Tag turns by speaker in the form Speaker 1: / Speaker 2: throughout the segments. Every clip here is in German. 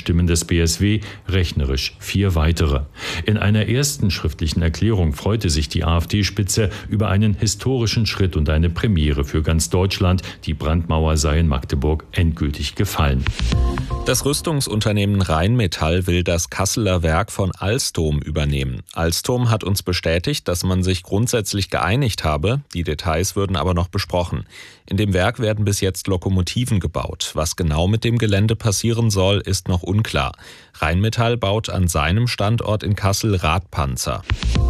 Speaker 1: Stimmen des BSW, rechnerisch 4 weitere. In einer ersten schriftlichen Erklärung freute sich die AfD-Spitze über einen historischen Schritt und eine Premiere für ganz Deutschland. Die Brandmauer sei in Magdeburg endgültig gefallen.
Speaker 2: Das Rüstungsunternehmen Rheinmetall will das Kasseler Werk von Alstom übernehmen. Alstom hat uns bestätigt, dass man sich grundsätzlich geeinigt habe. Die Details würden aber noch besprochen. In dem Werk werden bis jetzt Lokomotiven gebaut. Was genau mit dem Gelände passieren soll, ist noch unklar. Rheinmetall baut an seinem Standort in Kassel Radpanzer.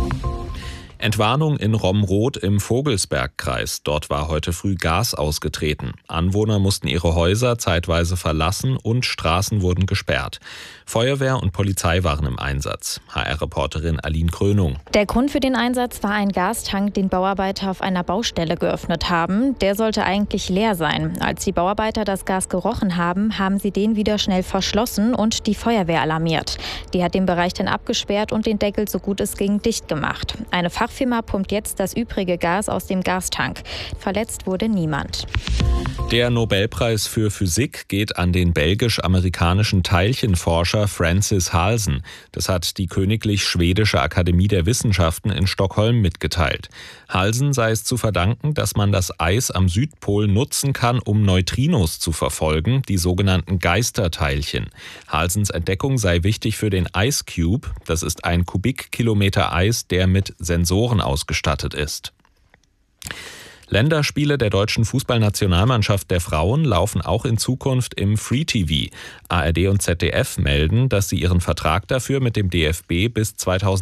Speaker 2: Entwarnung in Romrod im Vogelsbergkreis. Dort war heute früh Gas ausgetreten. Anwohner mussten ihre Häuser zeitweise verlassen und Straßen wurden gesperrt. Feuerwehr und Polizei waren im Einsatz. HR-Reporterin Aline Krönung.
Speaker 3: Der Grund für den Einsatz war ein Gastank, den Bauarbeiter auf einer Baustelle geöffnet haben. Der sollte eigentlich leer sein. Als die Bauarbeiter das Gas gerochen haben, haben sie den wieder schnell verschlossen und die Feuerwehr alarmiert. Die hat den Bereich dann abgesperrt und den Deckel so gut es ging dicht gemacht. Eine Fachfirma pumpt jetzt das übrige Gas aus dem Gastank. Verletzt wurde niemand.
Speaker 2: Der Nobelpreis für Physik geht an den belgisch-amerikanischen Teilchenforscher Francis Halsen. Das hat die Königlich Schwedische Akademie der Wissenschaften in Stockholm mitgeteilt. Halsen sei es zu verdanken, dass man das Eis am Südpol nutzen kann, um Neutrinos zu verfolgen, die sogenannten Geisterteilchen. Halsens Entdeckung sei wichtig für den Ice Cube. Das ist ein Kubikkilometer Eis, der mit Sensoren ausgestattet ist. Länderspiele der deutschen Fußballnationalmannschaft der Frauen laufen auch in Zukunft im Free TV. ARD und ZDF melden, dass sie ihren Vertrag dafür mit dem DFB bis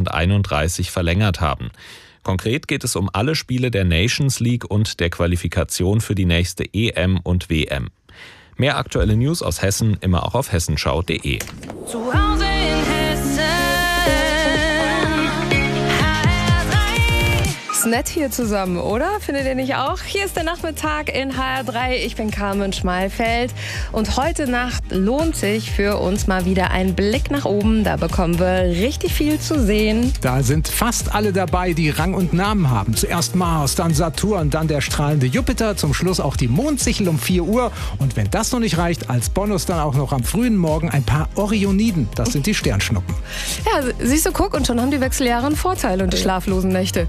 Speaker 2: 2031 verlängert haben. Konkret geht es um alle Spiele der Nations League und der Qualifikation für die nächste EM und WM. Mehr aktuelle News aus Hessen immer auch auf hessenschau.de.
Speaker 4: Zu Hause in Hessen.
Speaker 5: Ist nett hier zusammen, oder? Findet ihr nicht auch? Hier ist der Nachmittag in HR3. Ich bin Carmen Schmalfeld und heute Nacht lohnt sich für uns mal wieder ein Blick nach oben. Da bekommen wir richtig viel zu sehen.
Speaker 6: Da sind fast alle dabei, die Rang und Namen haben. Zuerst Mars, dann Saturn, dann der strahlende Jupiter, zum Schluss auch die Mondsichel um 4 Uhr. Und wenn das noch nicht reicht, als Bonus dann auch noch am frühen Morgen ein paar Orioniden. Das sind die Sternschnuppen.
Speaker 5: Ja, siehst du, guck, und schon haben die Wechseljahre einen Vorteil und die schlaflosen Nächte.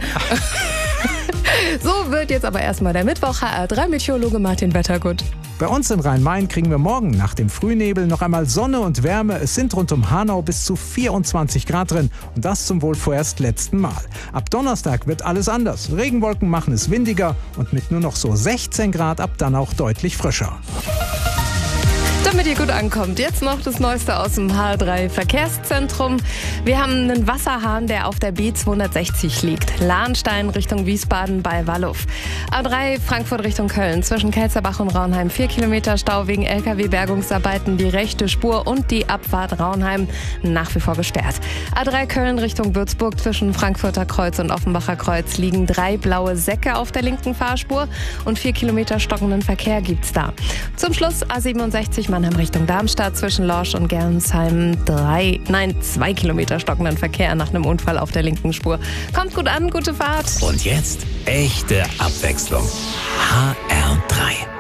Speaker 5: So wird jetzt aber erstmal der Mittwoch. HR3-Meteorologe Martin Wettergut.
Speaker 6: Bei uns in Rhein-Main kriegen wir morgen nach dem Frühnebel noch einmal Sonne und Wärme. Es sind rund um Hanau bis zu 24 Grad drin. Und das zum wohl vorerst letzten Mal. Ab Donnerstag wird alles anders. Regenwolken machen es windiger und mit nur noch so 16 Grad ab dann auch deutlich frischer.
Speaker 5: Damit ihr gut ankommt, jetzt noch das Neueste aus dem HR3 Verkehrszentrum. Wir haben einen Wasserhahn, der auf der B260 liegt. Lahnstein Richtung Wiesbaden bei Wallow. A3 Frankfurt Richtung Köln. Zwischen Kelzerbach und Raunheim 4 Kilometer Stau wegen LKW-Bergungsarbeiten. Die rechte Spur und die Abfahrt Raunheim nach wie vor gesperrt. A3 Köln Richtung Würzburg. Zwischen Frankfurter Kreuz und Offenbacher Kreuz liegen 3 blaue Säcke auf der linken Fahrspur. Und 4 Kilometer stockenden Verkehr gibt's da. Zum Schluss A67 Mannheim Richtung Darmstadt zwischen Lorsch und Gernsheim 2 Kilometer stockenden Verkehr nach einem Unfall auf der linken Spur. Kommt gut an, gute Fahrt.
Speaker 7: Und jetzt echte Abwechslung. HR3.